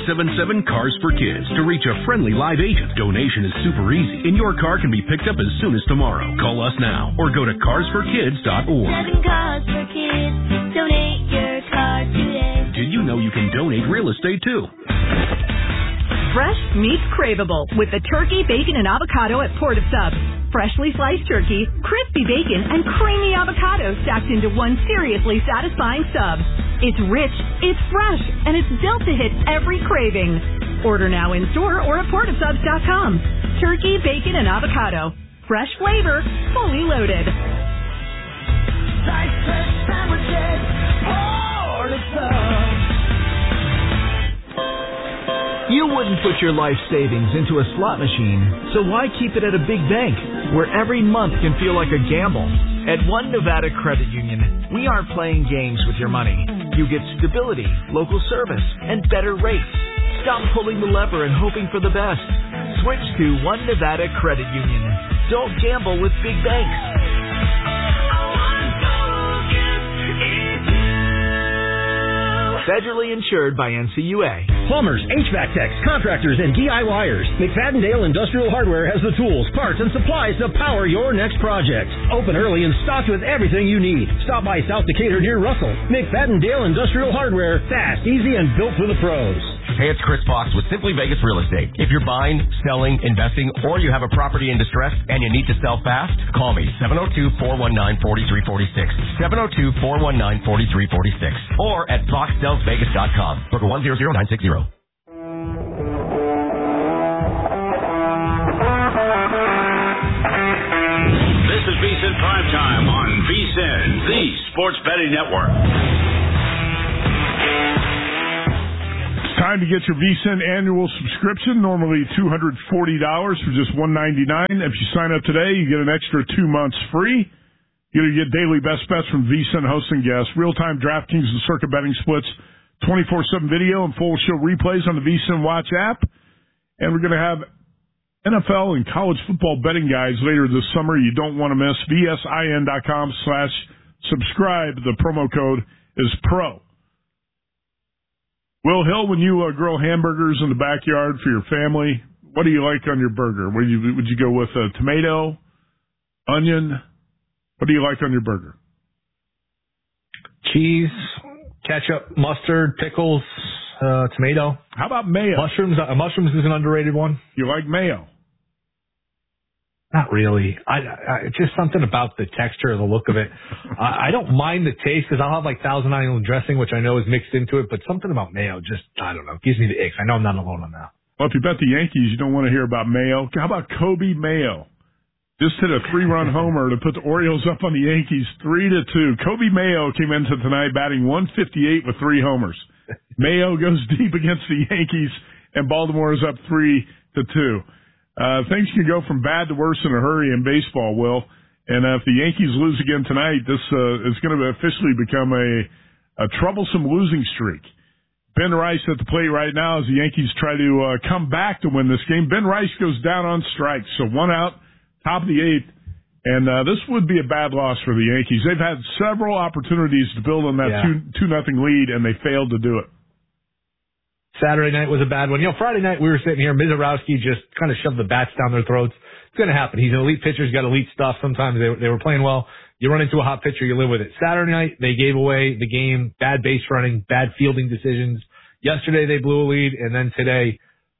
1-877-CARS for Kids to reach a friendly live agent. Donation is super easy, and your car can be picked up as soon as tomorrow. Call us now or go to carsforkids.org. 7 Cars for Kids. Donate your car today. Did you know you can donate real estate too? Fresh meets craveable with the turkey, bacon, and avocado at Port of Subs. Freshly sliced turkey, crispy bacon, and creamy avocado stacked into one seriously satisfying sub. It's rich, it's fresh, and it's built to hit every craving. Order now in store or at portofsubs.com. Turkey, bacon, and avocado. Fresh flavor, fully loaded. Nice fresh sandwiches, Port of Subs. You wouldn't put your life savings into a slot machine, so why keep it at a big bank where every month can feel like a gamble? At One Nevada Credit Union, we aren't playing games with your money. You get stability, local service, and better rates. Stop pulling the lever and hoping for the best. Switch to One Nevada Credit Union. Don't gamble with big banks. Federally insured by NCUA. Plumbers, HVAC techs, contractors, and DIYers. McFadden-Dale Industrial Hardware has the tools, parts, and supplies to power your next project. Open early and stocked with everything you need. Stop by South Decatur near Russell. McFadden-Dale Industrial Hardware. Fast, easy, and built for the pros. Hey, it's Chris Fox with Simply Vegas Real Estate. If you're buying, selling, investing, or you have a property in distress and you need to sell fast, call me, 702-419-4346, 702-419-4346, or at foxsellsvegas.com. Book 100960. This is VSiN Primetime on VSiN, the Sports Betting Network. Time to get your VSiN annual subscription, normally $240 for just $199. If you sign up today, you get an extra 2 months free. You get daily best bets from VSiN hosting guests, real-time DraftKings and Circa betting splits, 24/7 video and full show replays on the VSiN Watch app. And we're going to have NFL and college football betting guides later this summer. You don't want to miss. VSIN.com/subscribe. The promo code is PRO. Will Hill, when you grill hamburgers in the backyard for your family, what do you like on your burger? Would you go with a tomato, onion? What do you like on your burger? Cheese, ketchup, mustard, pickles, tomato. How about mayo? Mushrooms is an underrated one. You like mayo? Not really. I just something about the texture or the look of it. I don't mind the taste because I'll have like Thousand Island dressing, which I know is mixed into it, but something about mayo just, I don't know, gives me the icks. I know I'm not alone on that. Well, if you bet the Yankees, you don't want to hear about Mayo. How about Kobe Mayo? Just hit a 3-run homer to put the Orioles up on the Yankees 3-2. Kobe Mayo came into tonight batting 158 with 3 homers. Mayo goes deep against the Yankees, and Baltimore is up 3-2. Things can go from bad to worse in a hurry in baseball, Will. And if the Yankees lose again tonight, this is going to officially become a troublesome losing streak. Ben Rice at the plate right now as the Yankees try to come back to win this game. Ben Rice goes down on strikes, so 1 out, top of the 8th. And this would be a bad loss for the Yankees. They've had several opportunities to build on that 2-0 lead, and they failed to do it. Saturday night was a bad one. Friday night we were sitting here. Mizorowski just kind of shoved the bats down their throats. It's going to happen. He's an elite pitcher. He's got elite stuff. Sometimes they were playing well. You run into a hot pitcher, you live with it. Saturday night, they gave away the game. Bad base running, bad fielding decisions. Yesterday, they blew a lead. And then today,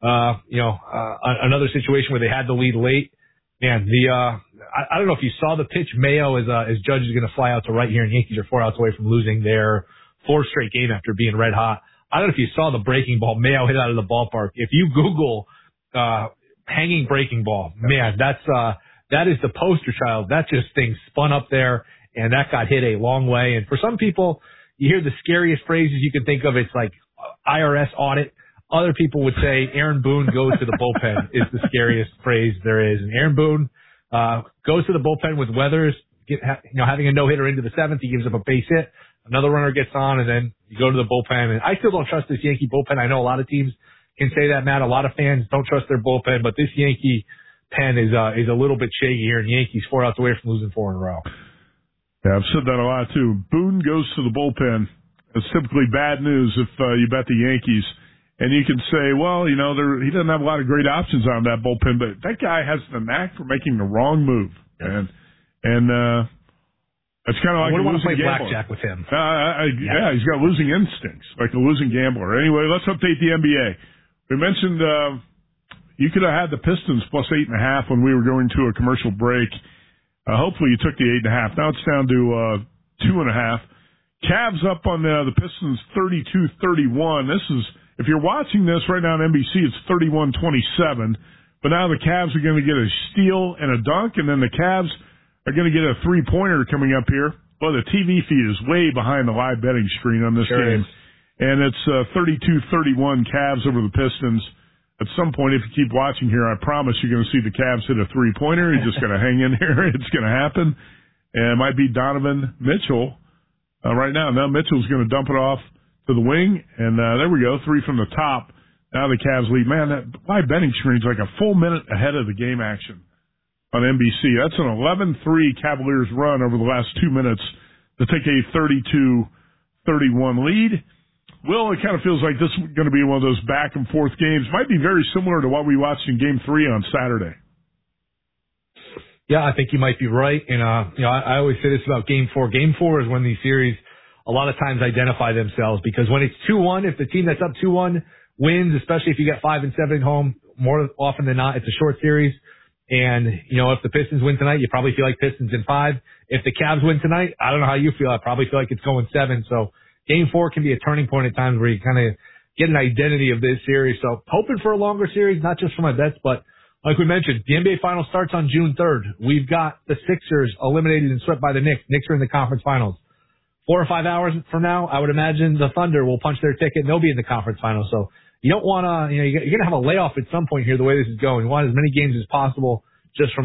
another situation where they had the lead late. Man, I don't know if you saw the pitch. Mayo as Judge is going to fly out to right here, and Yankees are 4 outs away from losing their 4th straight game after being red hot. I don't know if you saw the breaking ball Mayo hit out of the ballpark. If you Google hanging breaking ball, man, that is the poster child. That just thing spun up there, and that got hit a long way. And for some people, you hear the scariest phrases you can think of. It's like IRS audit. Other people would say Aaron Boone goes to the bullpen is the scariest phrase there is. And Aaron Boone goes to the bullpen with Weathers, having a no-hitter into the 7th. He gives up a base hit. Another runner gets on, and then you go to the bullpen. And I still don't trust this Yankee bullpen. I know a lot of teams can say that, Matt. A lot of fans don't trust their bullpen, but this Yankee pen is a little bit shaky here, and Yankees 4 outs away from losing 4 in a row. Yeah, I've said that a lot, too. Boone goes to the bullpen. It's typically bad news if you bet the Yankees. And you can say, well, he doesn't have a lot of great options on that bullpen, but that guy has the knack for making the wrong move. And it's kind of like I wouldn't a want to play losing blackjack with him. Yeah, he's got losing instincts, like a losing gambler. Anyway, let's update the NBA. We mentioned you could have had the Pistons plus 8.5 when we were going to a commercial break. Hopefully you took the 8.5. Now it's down to 2.5. Cavs up on the Pistons 32-31. This is, if you're watching this right now on NBC, it's 31-27. But now the Cavs are going to get a steal and a dunk, and then the Cavs are going to get a three-pointer coming up here. Well, the TV feed is way behind the live betting screen on this game. And it's 32-31 Cavs over the Pistons. At some point, if you keep watching here, I promise you're going to see the Cavs hit a three-pointer. You're just going to hang in here. It's going to happen. And it might be Donovan Mitchell right now. Now Mitchell's going to dump it off to the wing. And there we go, three from the top. Now the Cavs lead. Man, that live betting screen's like a full minute ahead of the game action on NBC. That's an 11-3 Cavaliers run over the last 2 minutes to take a 32-31 lead. Will, it kind of feels like this is going to be one of those back-and-forth games. Might be very similar to what we watched in Game 3 on Saturday. Yeah, I think you might be right. And, I always say this about Game 4. Game 4 is when these series a lot of times identify themselves, because when it's 2-1, if the team that's up 2-1 wins, especially if you get 5 and 7 at home, more often than not, it's a short series. And, if the Pistons win tonight, you probably feel like Pistons in 5. If the Cavs win tonight, I don't know how you feel. I probably feel like it's going 7. So Game 4 can be a turning point at times where you kind of get an identity of this series. So hoping for a longer series, not just for my bets, but like we mentioned, the NBA Finals starts on June 3rd. We've got the Sixers eliminated and swept by the Knicks. Knicks are in the conference finals. 4 or 5 hours from now, I would imagine the Thunder will punch their ticket and they'll be in the conference finals. So you don't want to, you're going to have a layoff at some point here the way this is going. You want as many games as possible just from